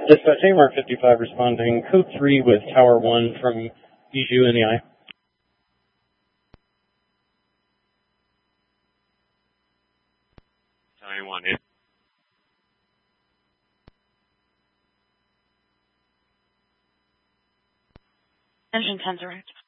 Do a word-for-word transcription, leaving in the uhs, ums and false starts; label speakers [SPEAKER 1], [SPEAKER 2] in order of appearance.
[SPEAKER 1] Dispatch A M R fifty-five responding, code three with Tower one from Bijou in the eye.
[SPEAKER 2] Tower one, yeah.
[SPEAKER 3] Engine ten direct.